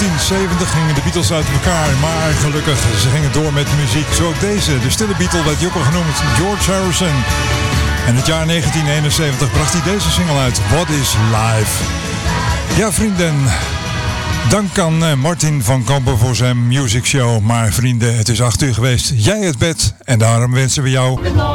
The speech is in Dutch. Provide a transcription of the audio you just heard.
1970 gingen de Beatles uit elkaar, maar gelukkig, ze gingen door met muziek. Zo ook deze, de stille Beatle werd ook al genoemd, George Harrison. En het jaar 1971 bracht hij deze single uit, What is Life? Ja vrienden, dank aan Martin van Kampen voor zijn music show. Maar vrienden, het is 8 uur geweest, jij het bed en daarom wensen we jou